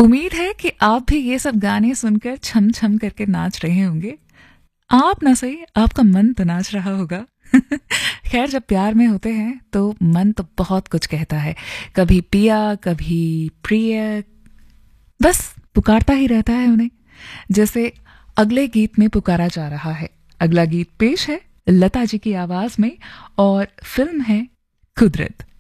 उम्मीद है कि आप भी ये सब गाने सुनकर छम छम करके नाच रहे होंगे। आप ना सही, आपका मन तो नाच रहा होगा। खैर, जब प्यार में होते हैं तो मन तो बहुत कुछ कहता है। कभी पिया, कभी प्रिय, बस पुकारता ही रहता है उन्हें। जैसे अगले गीत में पुकारा जा रहा है। अगला गीत पेश है लता जी की आवाज में और फिल्म है कुदरत।